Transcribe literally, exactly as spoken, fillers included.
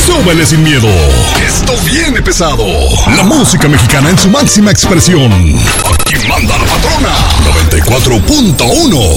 Súbele sin miedo. Esto viene pesado. La música mexicana en su máxima expresión. Aquí manda la patrona. noventa y cuatro punto uno.